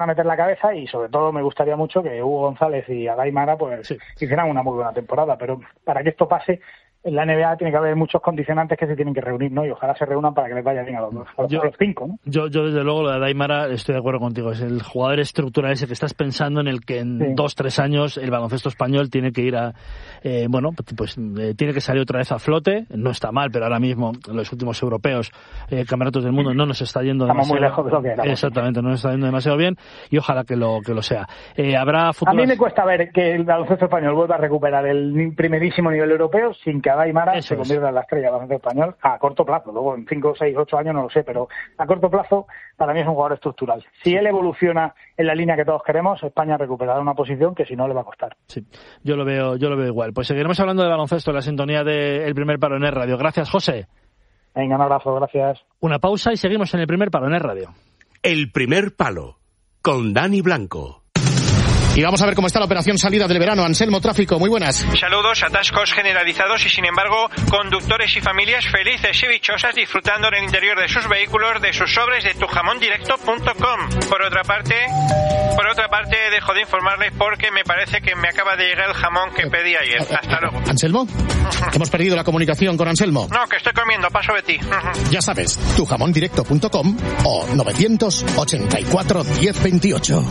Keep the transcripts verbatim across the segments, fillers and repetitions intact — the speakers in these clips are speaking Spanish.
a meter la cabeza y sobre todo me gustaría mucho que Hugo González y Adai Mara pues sí. hicieran una muy buena temporada, pero para que esto pase en la N B A tiene que haber muchos condicionantes que se tienen que reunir, ¿no? Y ojalá se reúnan para que les vaya bien a los, a los, yo, a los cinco, ¿no? Yo, yo desde luego lo de Adai Mara estoy de acuerdo contigo, es el jugador estructural ese que estás pensando en el que en sí. dos, tres años el baloncesto español tiene que ir a, eh, bueno, pues eh, tiene que salir otra vez a flote, no está mal, pero ahora mismo los últimos europeos, eh, campeonatos del mundo no nos está yendo Estamos demasiado muy lejos de lo que era. Exactamente, no nos está yendo demasiado bien y ojalá que lo que lo sea. Eh, habrá futuras... A mí me cuesta ver que el baloncesto español vuelva a recuperar el primerísimo nivel europeo sin que Adai Mara Eso se convierta en la estrella del baloncesto español a corto plazo. Luego en cinco, seis, ocho años no lo sé, pero a corto plazo para mí es un jugador estructural. Si él evoluciona en la línea que todos queremos, España recuperará una posición que si no le va a costar. Sí, yo lo veo, yo lo veo igual. Pues seguiremos hablando de baloncesto en la sintonía del Primer Palo en Es Radio. Gracias, José. Venga, un abrazo, gracias. Una pausa y seguimos en el Primer Palo en Es Radio. El Primer Palo, con Dani Blanco. Y vamos a ver cómo está la operación salida del verano. Anselmo Tráfico, muy buenas. Saludos, atascos generalizados y sin embargo conductores y familias felices y dichosas disfrutando en el interior de sus vehículos de sus sobres de tu jamón directo punto com. Por otra parte, por otra parte dejo de informarles porque me parece que me acaba de llegar el jamón que pedí ayer. Hasta luego. Anselmo, hemos perdido la comunicación con Anselmo. No, que estoy comiendo, paso de ti. Ya sabes, tu jamón directo punto com o novecientos ochenta y cuatro diez veintiocho.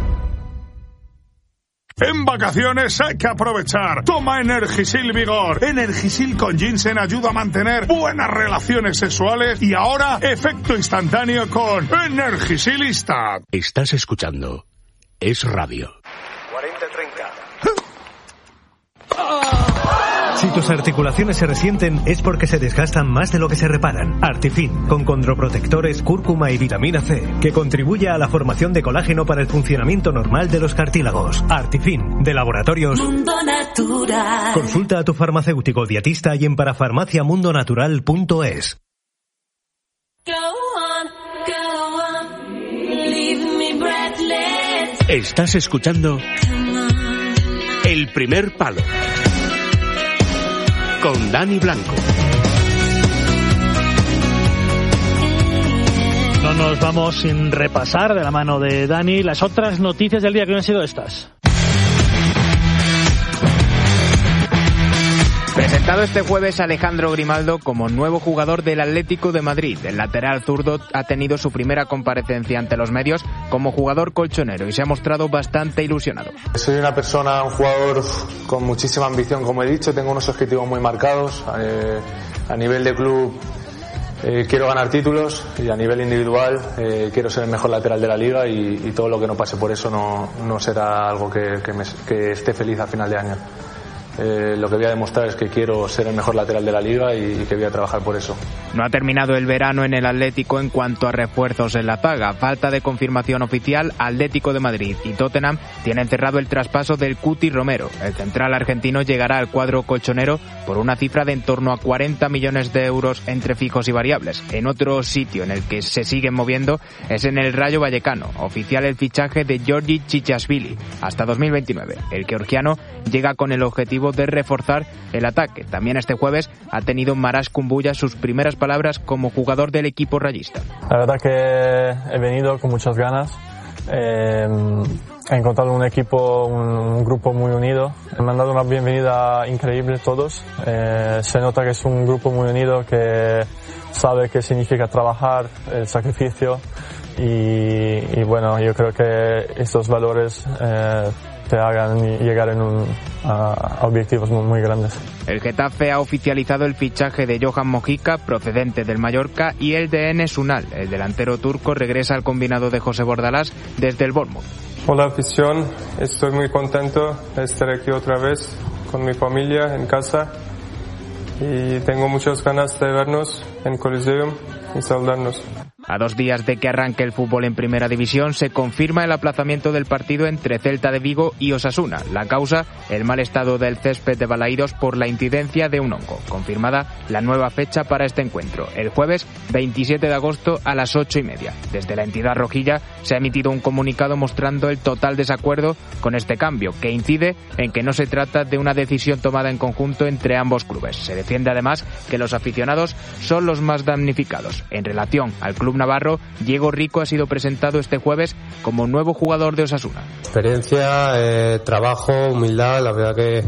En vacaciones hay que aprovechar. Toma Energisil Vigor. Energisil con ginseng ayuda a mantener buenas relaciones sexuales y ahora efecto instantáneo con Energisilista. Estás escuchando Es Radio. cuarenta treinta. Si tus articulaciones se resienten es porque se desgastan más de lo que se reparan. Artifin, con condroprotectores, cúrcuma y vitamina C, que contribuye a la formación de colágeno para el funcionamiento normal de los cartílagos. Artifin, de Laboratorios Mundo Natural. Consulta a tu farmacéutico dietista y en parafarmacia mundo natural punto es. Estás escuchando El Primer Palo con Dani Blanco. No nos vamos sin repasar de la mano de Dani las otras noticias del día, que no han sido estas. Presentado este jueves Alejandro Grimaldo como nuevo jugador del Atlético de Madrid. El lateral zurdo ha tenido su primera comparecencia ante los medios como jugador colchonero y se ha mostrado bastante ilusionado. Soy una persona, un jugador con muchísima ambición, como he dicho, tengo unos objetivos muy marcados. Eh, a nivel de club eh, quiero ganar títulos y a nivel individual eh, quiero ser el mejor lateral de la liga y, y todo lo que no pase por eso no, no será algo que, que, me, que esté feliz a final de año. Eh, lo que voy a demostrar es que quiero ser el mejor lateral de la liga y, y que voy a trabajar por eso. No ha terminado el verano en el Atlético en cuanto a refuerzos en la zaga. Falta de confirmación oficial, Atlético de Madrid y Tottenham tienen cerrado el traspaso del Cuti Romero. El central argentino llegará al cuadro colchonero por una cifra de en torno a cuarenta millones de euros entre fijos y variables. En otro sitio en el que se siguen moviendo es en el Rayo Vallecano. Oficial el fichaje de Georgi Chichashvili hasta dos mil veintinueve. El georgiano llega con el objetivo de reforzar el ataque. También este jueves ha tenido Marash Kumbuya sus primeras palabras como jugador del equipo rayista. La verdad que he venido con muchas ganas. Eh, he encontrado un equipo, un, un grupo muy unido. Me han dado una bienvenida increíble todos. Eh, se nota que es un grupo muy unido que sabe qué significa trabajar, el sacrificio y, y bueno, yo creo que estos valores eh, te hagan llegar en un, a, a objetivos muy, muy grandes. El Getafe ha oficializado el fichaje de Johan Mojica, procedente del Mallorca, y el de Enes Unal. El delantero turco regresa al combinado de José Bordalás desde el Bournemouth. Hola afición, estoy muy contento de estar aquí otra vez con mi familia en casa y tengo muchas ganas de vernos en Coliseum y saludarnos. A dos días de que arranque el fútbol en Primera División, se confirma el aplazamiento del partido entre Celta de Vigo y Osasuna. La causa, el mal estado del césped de Balaídos por la incidencia de un hongo. Confirmada la nueva fecha para este encuentro, el jueves veintisiete de agosto a las ocho y media. Desde la entidad rojilla se ha emitido un comunicado mostrando el total desacuerdo con este cambio, que incide en que no se trata de una decisión tomada en conjunto entre ambos clubes. Se defiende además que los aficionados son los más damnificados. En relación al club navarro, Diego Rico, ha sido presentado este jueves como nuevo jugador de Osasuna. Experiencia, eh, trabajo, humildad, la verdad que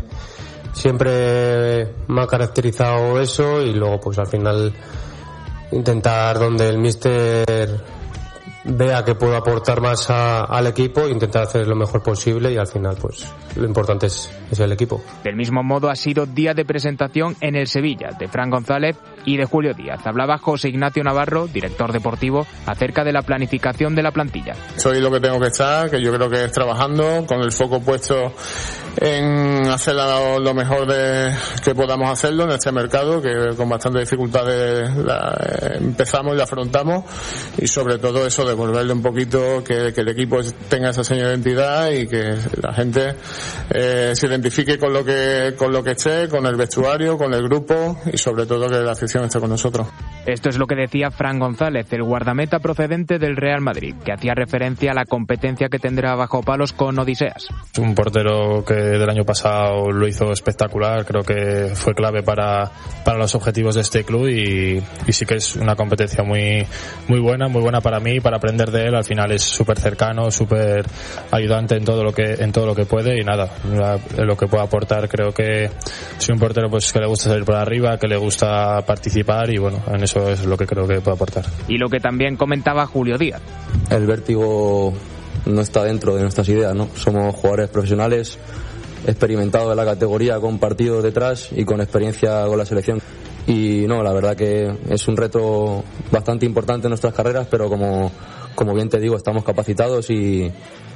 siempre me ha caracterizado eso, y luego pues al final intentar donde el míster vea que puedo aportar más a, al equipo, intentar hacer lo mejor posible, y al final pues lo importante es, es el equipo. Del mismo modo ha sido día de presentación en el Sevilla de Fran González y de Julio Díaz. Hablaba José Ignacio Navarro, director deportivo, acerca de la planificación de la plantilla. Soy lo que tengo que estar, que yo creo que es trabajando, con el foco puesto en hacer lo mejor de, que podamos hacerlo en este mercado, que con bastantes dificultades la, eh, empezamos y la afrontamos, y sobre todo eso, devolverle un poquito, que, que el equipo tenga esa señal de identidad y que la gente eh, se identifique con lo que con lo que esté, con el vestuario, con el grupo, y sobre todo que la afición esté con nosotros. Esto es lo que decía Fran González, el guardameta procedente del Real Madrid, que hacía referencia a la competencia que tendrá bajo palos con Odiseas. Un portero que del año pasado lo hizo espectacular, creo que fue clave para, para los objetivos de este club, y, y sí que es una competencia muy, muy buena, muy buena para mí, para aprender de él. Al final es súper cercano, súper ayudante en todo lo que en todo lo que puede, y nada, lo que puede aportar, creo que soy un portero pues que le gusta salir por arriba, que le gusta participar, y bueno, en eso es lo que creo que puede aportar. Y lo que también comentaba Julio Díaz. El vértigo no está dentro de nuestras ideas, ¿no? Somos jugadores profesionales, experimentados en la categoría, con partidos detrás y con experiencia con la selección. Y no, la verdad que es un reto bastante importante en nuestras carreras, pero como, como bien te digo, estamos capacitados y,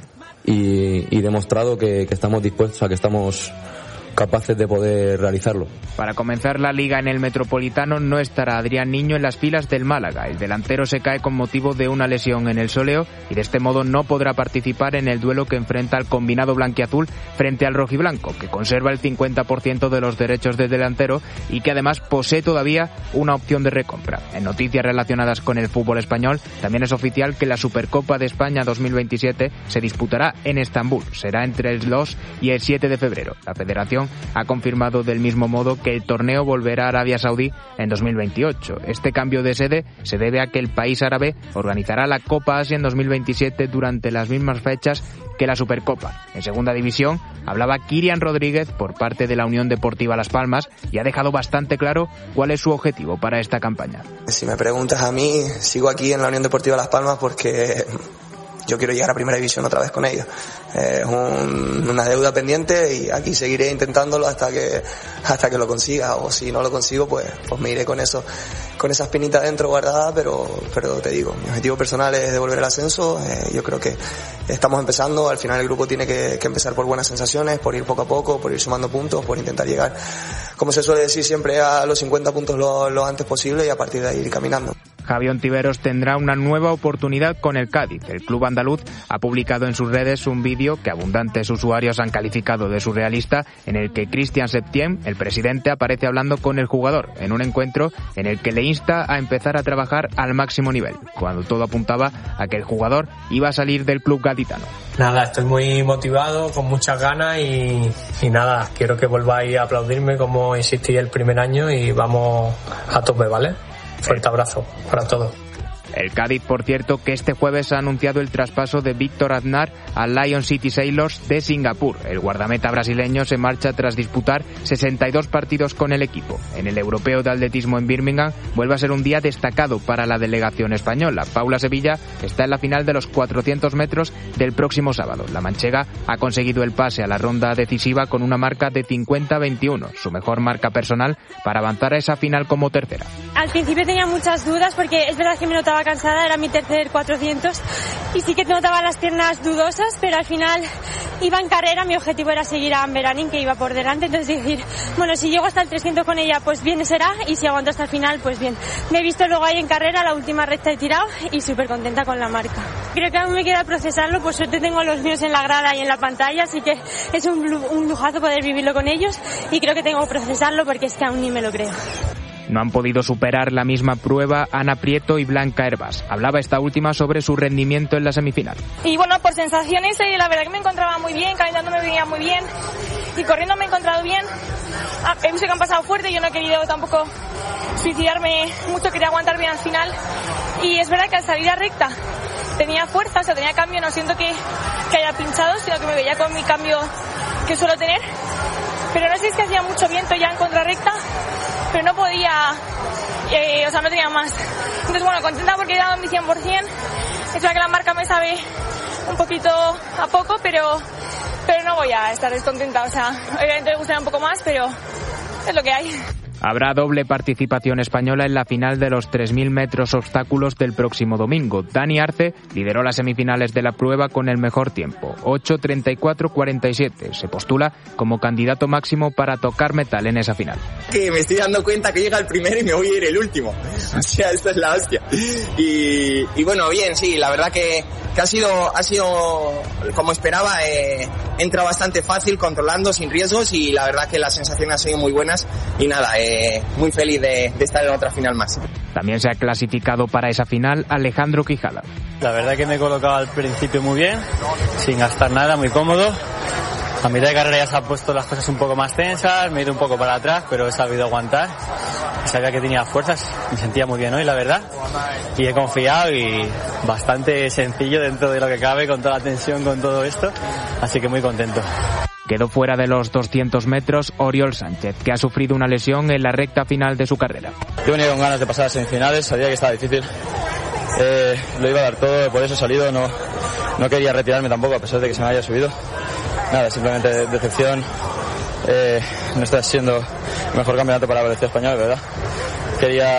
y, y demostrado que, que estamos dispuestos, a que estamos capaces de poder realizarlo. Para comenzar la liga en el Metropolitano no estará Adrián Niño en las filas del Málaga. El delantero se cae con motivo de una lesión en el sóleo y de este modo no podrá participar en el duelo que enfrenta al combinado blanquiazul frente al rojiblanco, que conserva el cincuenta por ciento de los derechos del delantero y que además posee todavía una opción de recompra. En noticias relacionadas con el fútbol español, también es oficial que la Supercopa de España dos mil veintisiete se disputará en Estambul. Será entre el dos y el siete de febrero. La Federación ha confirmado del mismo modo que el torneo volverá a Arabia Saudí en dos mil veintiocho. Este cambio de sede se debe a que el país árabe organizará la Copa Asia en dos mil veintisiete durante las mismas fechas que la Supercopa. En segunda división hablaba Kirian Rodríguez por parte de la Unión Deportiva Las Palmas y ha dejado bastante claro cuál es su objetivo para esta campaña. Si me preguntas a mí, sigo aquí en la Unión Deportiva Las Palmas porque yo quiero llegar a Primera División otra vez con ellos. Es un, una deuda pendiente y aquí seguiré intentándolo hasta que hasta que lo consiga, o si no lo consigo pues pues me iré con eso, con esa espinita dentro guardada, pero pero te digo, mi objetivo personal es devolver el ascenso. Eh, yo creo que estamos empezando, al final el grupo tiene que, que empezar por buenas sensaciones, por ir poco a poco, por ir sumando puntos, por intentar llegar, como se suele decir siempre, a los cincuenta puntos lo, lo antes posible y a partir de ahí ir caminando. Javi Ontiveros tendrá una nueva oportunidad con el Cádiz. El club andaluz ha publicado en sus redes un vídeo que abundantes usuarios han calificado de surrealista, en el que Christian Septien, el presidente, aparece hablando con el jugador en un encuentro en el que le insta a empezar a trabajar al máximo nivel, cuando todo apuntaba a que el jugador iba a salir del club gaditano. Nada, estoy muy motivado, con muchas ganas y, y nada, quiero que volváis a aplaudirme como insistí el primer año y vamos a tope, ¿vale? Fuerte abrazo para todos. El Cádiz, por cierto, que este jueves ha anunciado el traspaso de Víctor Aznar al Lion City Sailors de Singapur. El guardameta brasileño se marcha tras disputar sesenta y dos partidos con el equipo. En el Europeo de Atletismo en Birmingham vuelve a ser un día destacado para la delegación española. Paula Sevilla está en la final de los cuatrocientos metros del próximo sábado. La manchega ha conseguido el pase a la ronda decisiva con una marca de cincuenta veintiuno, su mejor marca personal para avanzar a esa final como tercera. Al principio tenía muchas dudas porque es verdad que me notaba cansada, era mi tercer cuatrocientos y sí que notaba las piernas dudosas, pero al final iba en carrera, mi objetivo era seguir a Amber Anin, que iba por delante, entonces decir, bueno, si llego hasta el trescientos con ella, pues bien será, y si aguanto hasta el final, pues bien. Me he visto luego ahí en carrera, la última recta he tirado y súper contenta con la marca. Creo que aún me queda procesarlo, por suerte tengo a los míos en la grada y en la pantalla, así que es un, un lujazo poder vivirlo con ellos y creo que tengo que procesarlo porque es que aún ni me lo creo. No han podido superar la misma prueba Ana Prieto y Blanca Hervás. Hablaba esta última sobre su rendimiento en la semifinal. Y bueno, por sensaciones, eh, la verdad que me encontraba muy bien, caminando me venía muy bien y corriendo me he encontrado bien. Ah, he visto que han pasado fuerte, yo no he querido tampoco suicidarme mucho, quería aguantar bien al final. Y es verdad que al salir a recta tenía fuerza, o sea, tenía cambio, no siento que, que haya pinchado, sino que me veía con mi cambio que suelo tener. Pero no sé si es que hacía mucho viento ya en contrarrecta, pero no podía, eh, o sea, no tenía más. Entonces, bueno, contenta porque he dado mi cien por ciento. Es verdad que la marca me sabe un poquito a poco, pero, pero no voy a estar descontenta. O sea, obviamente me gustaría un poco más, pero es lo que hay. Habrá doble participación española en la final de los tres mil metros obstáculos del próximo domingo. Dani Arce lideró las semifinales de la prueba con el mejor tiempo, ocho treinta y cuatro cuarenta y siete. Se postula como candidato máximo para tocar metal en esa final. Que me estoy dando cuenta que llega el primero y me voy a ir el último. O sea, esto es la hostia. Y, y bueno, bien, sí, la verdad que, que ha sido ha sido como esperaba. Eh, entra bastante fácil, controlando, sin riesgos, y la verdad que las sensaciones han sido muy buenas. Y nada, eh, muy feliz de, de estar en otra final más. También se ha clasificado para esa final Alejandro Quijada. La verdad que me he colocado al principio muy bien, sin gastar nada, muy cómodo. A mitad de carrera ya se han puesto las cosas un poco más tensas, me he ido un poco para atrás, pero he sabido aguantar. Sabía que tenía fuerzas, me sentía muy bien hoy, la verdad. Y he confiado y bastante sencillo dentro de lo que cabe, con toda la tensión, con todo esto. Así que muy contento. Quedó fuera de los doscientos metros Oriol Sánchez, que ha sufrido una lesión en la recta final de su carrera. Yo venía con ganas de pasar a semifinales, sabía que estaba difícil. Eh, lo iba a dar todo, por eso he salido, no, no quería retirarme tampoco, a pesar de que se me haya subido. Nada, simplemente decepción. Eh, no está siendo el mejor campeonato para la velocidad española, ¿verdad? Quería,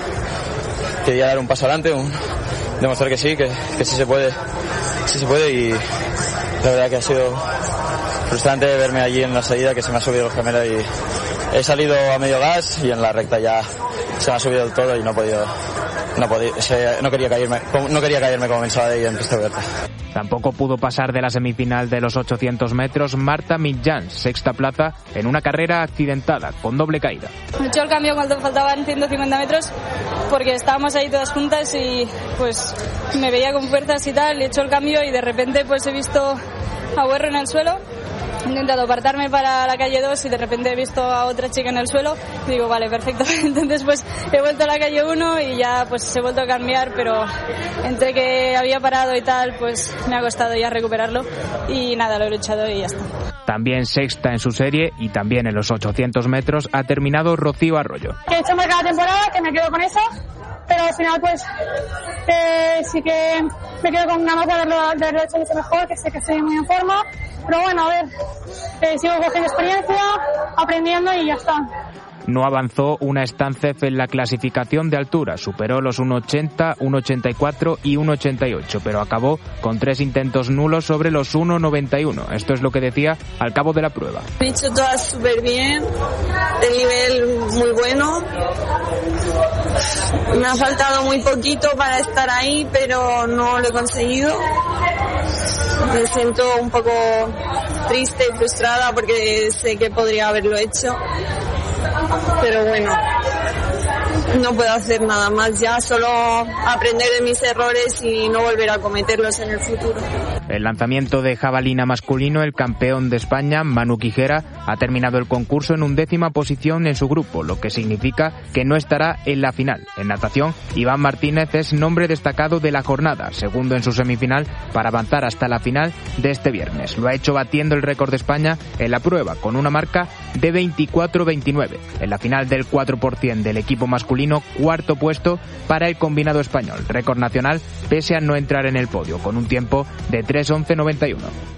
quería dar un paso adelante, un, demostrar que sí, que, que sí se puede, sí se puede, y la verdad que ha sido frustrante verme allí en la salida, que se me ha subido los gemelos y he salido a medio gas, y en la recta ya se me ha subido todo y no he podido, no, podía, no quería caerme, no quería caerme como pensaba de ahí en pista abierta. Tampoco pudo pasar de la semifinal de los ochocientos metros Marta Mitjans, sexta plaza, en una carrera accidentada, con doble caída. Me he hecho el cambio cuando faltaban ciento cincuenta metros, porque estábamos ahí todas juntas y pues me veía con fuerzas y tal, he hecho el cambio y de repente pues he visto a Huerro en el suelo. He intentado apartarme para la calle dos y de repente he visto a otra chica en el suelo y digo, vale, perfecto. Entonces pues he vuelto a la calle uno y ya pues he vuelto a cambiar, pero entre que había parado y tal, pues me ha costado ya recuperarlo y nada, lo he luchado y ya está. También sexta en su serie y también en los ochocientos metros ha terminado Rocío Arroyo. He hecho marca la temporada, que me quedo con eso, pero al final pues eh, sí que me quedo con una marca de haberlo hecho mucho mejor, que sé que estoy muy en forma. Pero bueno, a ver, eh, sigo cogiendo experiencia, aprendiendo y ya está. No avanzó una Stancef en la clasificación de altura, superó los uno ochenta, uno ochenta y cuatro y uno ochenta y ocho, pero acabó con tres intentos nulos sobre los uno noventa y uno. Esto es lo que decía al cabo de la prueba. He hecho todas súper bien, de nivel muy bueno. Me ha faltado muy poquito para estar ahí, pero no lo he conseguido. Me siento un poco triste y frustrada porque sé que podría haberlo hecho, pero bueno, no puedo hacer nada más ya, solo aprender de mis errores y no volver a cometerlos en el futuro. El lanzamiento de jabalina masculino, el campeón de España, Manu Quijera, ha terminado el concurso en undécima posición en su grupo, lo que significa que no estará en la final. En natación, Iván Martínez es nombre destacado de la jornada, segundo en su semifinal para avanzar hasta la final de este viernes. Lo ha hecho batiendo el récord de España en la prueba, con una marca de veinticuatro veintinueve. En la final del cuatro por ciento del equipo masculino, cuarto puesto para el combinado español, récord nacional pese a no entrar en el podio, con un tiempo de tres once noventa y uno.